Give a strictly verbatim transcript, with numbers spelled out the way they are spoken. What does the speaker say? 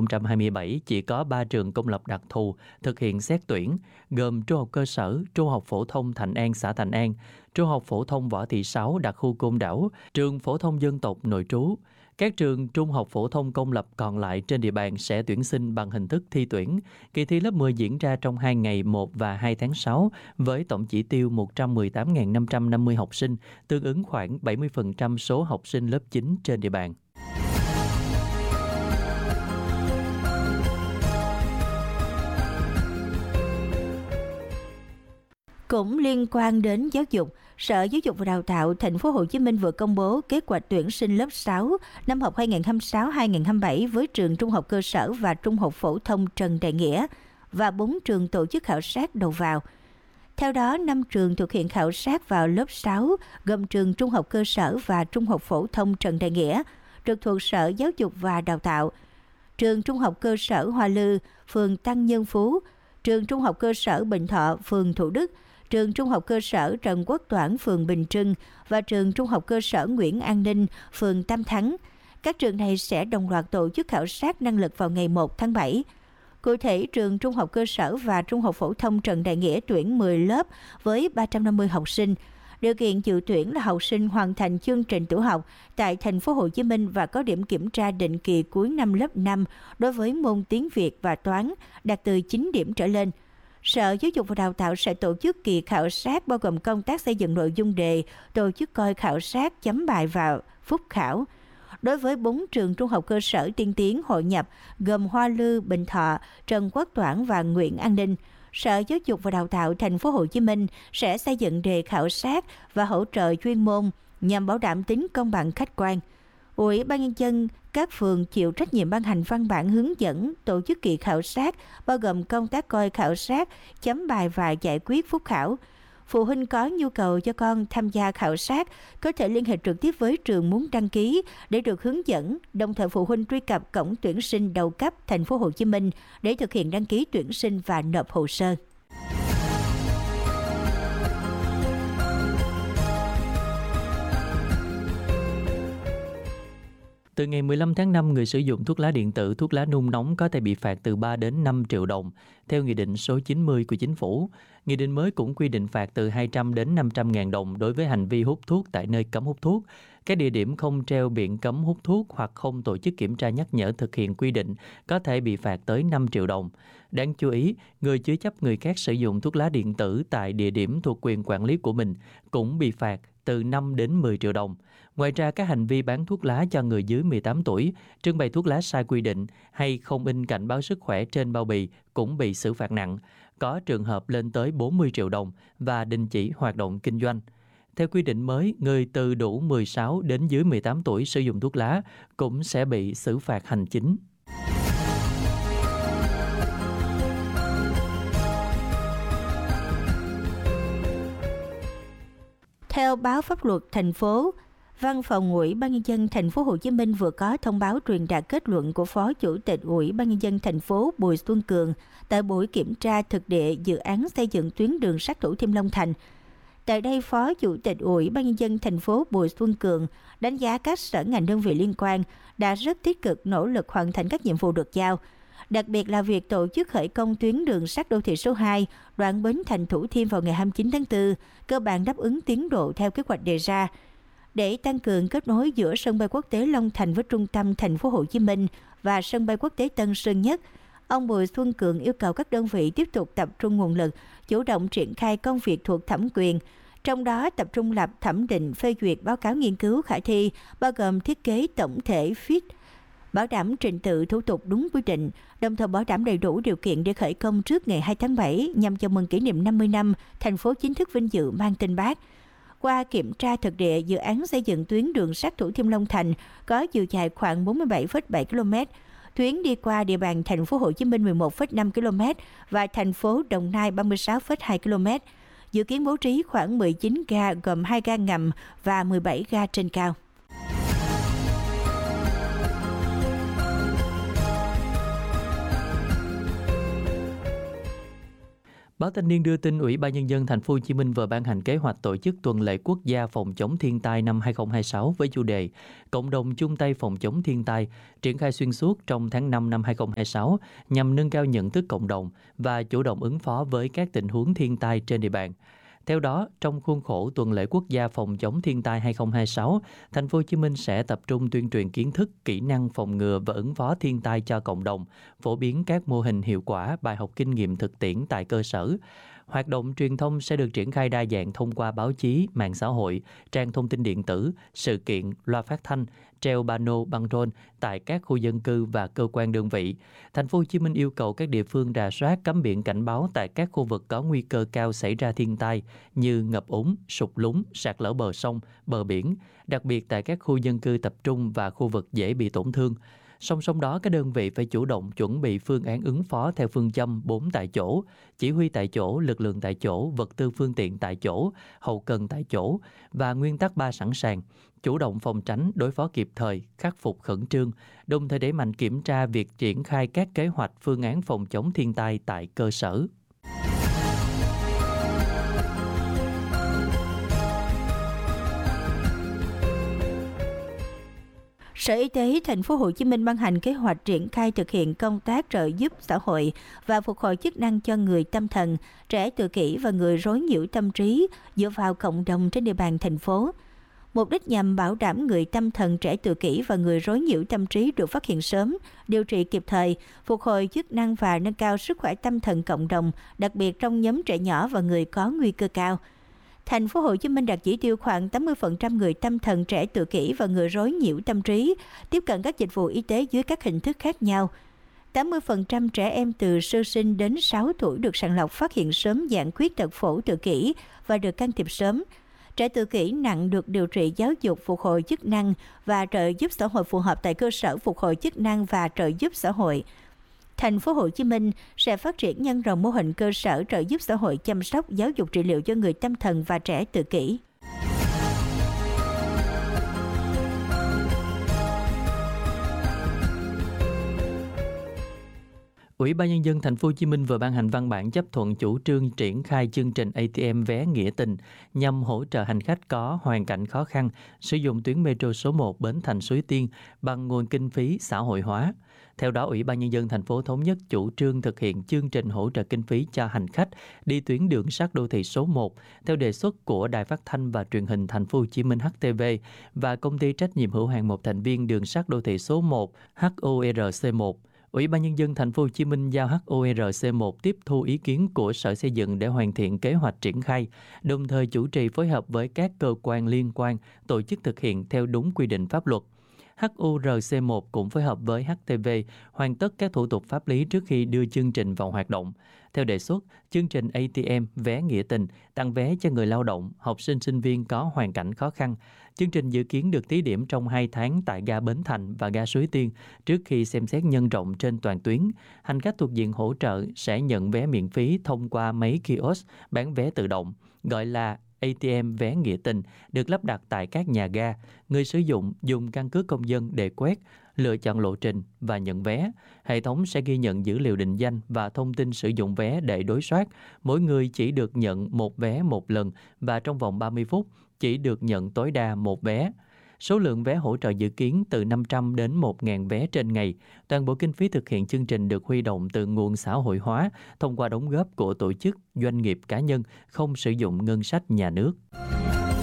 không hai bảy chỉ có ba trường công lập đặc thù thực hiện xét tuyển, gồm Trung học cơ sở, Trung học phổ thông Thạnh An xã Thạnh An, Trung học phổ thông Võ Thị Sáu đặc khu Côn Đảo, trường phổ thông dân tộc nội trú. Các trường trung học phổ thông công lập còn lại trên địa bàn sẽ tuyển sinh bằng hình thức thi tuyển. Kỳ thi lớp mười diễn ra trong hai ngày một và hai tháng sáu với tổng chỉ tiêu một trăm mười tám nghìn năm trăm năm mươi học sinh, tương ứng khoảng bảy mươi phần trăm số học sinh lớp chín trên địa bàn. Cũng liên quan đến giáo dục, Sở Giáo dục và Đào tạo Thành phố Hồ Chí Minh vừa công bố kế hoạch tuyển sinh lớp sáu năm học hai nghìn không trăm hai mươi sáu hai nghìn không trăm hai mươi bảy với trường Trung học cơ sở và Trung học phổ thông Trần Đại Nghĩa và bốn trường tổ chức khảo sát đầu vào. Theo đó, năm trường thực hiện khảo sát vào lớp sáu gồm trường Trung học cơ sở và Trung học phổ thông Trần Đại Nghĩa, trực thuộc Sở Giáo dục và Đào tạo, trường Trung học cơ sở Hoa Lư, phường Tăng Nhân Phú, trường Trung học cơ sở Bình Thọ, phường Thủ Đức, trường Trung học cơ sở Trần Quốc Toản, phường Bình Trưng và trường Trung học cơ sở Nguyễn An Ninh, phường Tam Thắng. Các trường này sẽ đồng loạt tổ chức khảo sát năng lực vào ngày một tháng bảy. Cụ thể, trường Trung học cơ sở và Trung học phổ thông Trần Đại Nghĩa tuyển mười lớp với ba trăm năm mươi học sinh. Điều kiện dự tuyển là học sinh hoàn thành chương trình tiểu học tại Thành phố Hồ Chí Minh và có điểm kiểm tra định kỳ cuối năm lớp năm đối với môn tiếng Việt và toán đạt từ chín điểm trở lên. Sở Giáo dục và Đào tạo sẽ tổ chức kỳ khảo sát bao gồm công tác xây dựng nội dung đề, tổ chức coi khảo sát, chấm bài và phúc khảo. Đối với bốn trường trung học cơ sở tiên tiến hội nhập gồm Hoa Lư, Bình Thọ, Trần Quốc Toản và Nguyễn An Ninh, Sở Giáo dục và Đào tạo Thành phố Hồ Chí Minh sẽ xây dựng đề khảo sát và hỗ trợ chuyên môn nhằm bảo đảm tính công bằng khách quan. Ủy ban nhân dân các phường chịu trách nhiệm ban hành văn bản hướng dẫn tổ chức kỳ khảo sát bao gồm công tác coi khảo sát, chấm bài và giải quyết phúc khảo. Phụ huynh có nhu cầu cho con tham gia khảo sát có thể liên hệ trực tiếp với trường muốn đăng ký để được hướng dẫn, đồng thời phụ huynh truy cập cổng tuyển sinh đầu cấp Thành phố Hồ Chí Minh để thực hiện đăng ký tuyển sinh và nộp hồ sơ. Từ ngày mười lăm tháng năm, người sử dụng thuốc lá điện tử, thuốc lá nung nóng có thể bị phạt từ ba đến năm triệu đồng, theo Nghị định số chín mươi của Chính phủ. Nghị định mới cũng quy định phạt từ hai trăm đến năm trăm ngàn đồng đối với hành vi hút thuốc tại nơi cấm hút thuốc. Các địa điểm không treo biển cấm hút thuốc hoặc không tổ chức kiểm tra nhắc nhở thực hiện quy định có thể bị phạt tới năm triệu đồng. Đáng chú ý, người chứa chấp người khác sử dụng thuốc lá điện tử tại địa điểm thuộc quyền quản lý của mình cũng bị phạt từ năm đến mười triệu đồng. Ngoài ra, các hành vi bán thuốc lá cho người dưới mười tám tuổi, trưng bày thuốc lá sai quy định hay không in cảnh báo sức khỏe trên bao bì cũng bị xử phạt nặng, có trường hợp lên tới bốn mươi triệu đồng và đình chỉ hoạt động kinh doanh. Theo quy định mới, người từ đủ mười sáu đến dưới mười tám tuổi sử dụng thuốc lá cũng sẽ bị xử phạt hành chính. Theo báo Pháp luật thành phố, Văn phòng Ủy ban nhân dân Thành phố Hồ Chí Minh vừa có thông báo truyền đạt kết luận của Phó Chủ tịch Ủy ban nhân dân thành phố Bùi Xuân Cường tại buổi kiểm tra thực địa dự án xây dựng tuyến đường sắt Thủ Thiêm Long Thành. Tại đây, Phó Chủ tịch Ủy ban nhân dân thành phố Bùi Xuân Cường đánh giá các sở ngành đơn vị liên quan đã rất tích cực nỗ lực hoàn thành các nhiệm vụ được giao. Đặc biệt là việc tổ chức khởi công tuyến đường sắt đô thị số hai, đoạn Bến Thành Thủ Thiêm vào ngày hai mươi chín tháng tư, cơ bản đáp ứng tiến độ theo kế hoạch đề ra. Để tăng cường kết nối giữa sân bay quốc tế Long Thành với trung tâm Thành phố Hồ Chí Minh và sân bay quốc tế Tân Sơn Nhất, ông Bùi Xuân Cường yêu cầu các đơn vị tiếp tục tập trung nguồn lực, chủ động triển khai công việc thuộc thẩm quyền, trong đó tập trung lập thẩm định phê duyệt báo cáo nghiên cứu khả thi, bao gồm thiết kế tổng thể fit, bảo đảm trình tự thủ tục đúng quy định, đồng thời bảo đảm đầy đủ điều kiện để khởi công trước ngày hai tháng bảy nhằm chào mừng kỷ niệm năm mươi năm thành phố chính thức vinh dự mang tên Bác. Qua kiểm tra thực địa, dự án xây dựng tuyến đường sắt Thủ Thiêm Long Thành có chiều dài khoảng bốn mươi bảy phẩy bảy ki lô mét. Tuyến đi qua địa bàn Thành phố Hồ Chí Minh mười một phẩy năm ki lô mét và thành phố Đồng Nai ba mươi sáu phẩy hai ki lô mét. Dự kiến bố trí khoảng mười chín ga gồm hai ga ngầm và mười bảy ga trên cao. Báo Thanh niên đưa tin Ủy ban Nhân dân Thành phố Hồ Chí Minh vừa ban hành kế hoạch tổ chức tuần lễ quốc gia phòng chống thiên tai năm hai không hai sáu với chủ đề Cộng đồng chung tay phòng chống thiên tai, triển khai xuyên suốt trong tháng năm năm hai không hai sáu nhằm nâng cao nhận thức cộng đồng và chủ động ứng phó với các tình huống thiên tai trên địa bàn. Theo đó, trong khuôn khổ tuần lễ quốc gia phòng chống thiên tai hai không hai sáu, Thành phố Hồ Chí Minh sẽ tập trung tuyên truyền kiến thức, kỹ năng phòng ngừa và ứng phó thiên tai cho cộng đồng, phổ biến các mô hình hiệu quả, bài học kinh nghiệm thực tiễn tại cơ sở. Hoạt động truyền thông sẽ được triển khai đa dạng thông qua báo chí, mạng xã hội, trang thông tin điện tử, sự kiện, loa phát thanh, treo pano, băng rôn tại các khu dân cư và cơ quan đơn vị. Thành phố Hồ Chí Minh yêu cầu các địa phương rà soát cắm biển cảnh báo tại các khu vực có nguy cơ cao xảy ra thiên tai như ngập úng, sụt lún, sạt lở bờ sông, bờ biển, đặc biệt tại các khu dân cư tập trung và khu vực dễ bị tổn thương. Song song đó, các đơn vị phải chủ động chuẩn bị phương án ứng phó theo phương châm bốn tại chỗ, chỉ huy tại chỗ, lực lượng tại chỗ, vật tư phương tiện tại chỗ, hậu cần tại chỗ và nguyên tắc ba sẵn sàng, chủ động phòng tránh, đối phó kịp thời, khắc phục khẩn trương, đồng thời đẩy mạnh kiểm tra việc triển khai các kế hoạch phương án phòng chống thiên tai tại cơ sở. Sở Y tế Thành phố Hồ Chí Minh ban hành kế hoạch triển khai thực hiện công tác trợ giúp xã hội và phục hồi chức năng cho người tâm thần, trẻ tự kỷ và người rối nhiễu tâm trí dựa vào cộng đồng trên địa bàn thành phố. Mục đích nhằm bảo đảm người tâm thần, trẻ tự kỷ và người rối nhiễu tâm trí được phát hiện sớm, điều trị kịp thời, phục hồi chức năng và nâng cao sức khỏe tâm thần cộng đồng, đặc biệt trong nhóm trẻ nhỏ và người có nguy cơ cao. Thành phố Hồ Chí Minh đặt chỉ tiêu khoảng tám mươi phần trăm người tâm thần, trẻ tự kỷ và người rối nhiễu tâm trí tiếp cận các dịch vụ y tế dưới các hình thức khác nhau. tám mươi phần trăm trẻ em từ sơ sinh đến sáu tuổi được sàng lọc phát hiện sớm dạng khuyết tật phổ tự kỷ và được can thiệp sớm. Trẻ tự kỷ nặng được điều trị giáo dục phục hồi chức năng và trợ giúp xã hội phù hợp tại cơ sở phục hồi chức năng và trợ giúp xã hội. Thành phố Hồ Chí Minh sẽ phát triển nhân rộng mô hình cơ sở trợ giúp xã hội chăm sóc, giáo dục, trị liệu cho người tâm thần và trẻ tự kỷ. Ủy ban Nhân dân Thành phố Hồ Chí Minh vừa ban hành văn bản chấp thuận chủ trương triển khai chương trình a tê em vé nghĩa tình nhằm hỗ trợ hành khách có hoàn cảnh khó khăn sử dụng tuyến metro số một Bến Thành Suối Tiên bằng nguồn kinh phí xã hội hóa. Theo đó, Ủy ban Nhân dân thành phố thống nhất chủ trương thực hiện chương trình hỗ trợ kinh phí cho hành khách đi tuyến đường sắt đô thị số một theo đề xuất của Đài Phát thanh và Truyền hình Thành phố Hồ Chí Minh H T V và Công ty trách nhiệm hữu hạn một thành viên đường sắt đô thị số một H O R C một. Ủy ban Nhân dân Thành phố Hồ Chí Minh giao H O R C một tiếp thu ý kiến của Sở Xây dựng để hoàn thiện kế hoạch triển khai, đồng thời chủ trì phối hợp với các cơ quan liên quan tổ chức thực hiện theo đúng quy định pháp luật. H O R C một cũng phối hợp với H T V hoàn tất các thủ tục pháp lý trước khi đưa chương trình vào hoạt động. Theo đề xuất, chương trình a tê em vé nghĩa tình tặng vé cho người lao động, học sinh, sinh viên có hoàn cảnh khó khăn. Chương trình dự kiến được thí điểm trong hai tháng tại ga Bến Thành và ga Suối Tiên trước khi xem xét nhân rộng trên toàn tuyến. Hành khách thuộc diện hỗ trợ sẽ nhận vé miễn phí thông qua máy kiosk bán vé tự động, gọi là a tê em vé nghĩa tình, được lắp đặt tại các nhà ga. Người sử dụng dùng căn cước công dân để quét, lựa chọn lộ trình và nhận vé. Hệ thống sẽ ghi nhận dữ liệu định danh và thông tin sử dụng vé để đối soát. Mỗi người chỉ được nhận một vé một lần và trong vòng ba mươi phút chỉ được nhận tối đa một vé. Số lượng vé hỗ trợ dự kiến từ năm trăm đến một nghìn vé trên ngày. Toàn bộ kinh phí thực hiện chương trình được huy động từ nguồn xã hội hóa thông qua đóng góp của tổ chức, doanh nghiệp, cá nhân, không sử dụng ngân sách nhà nước.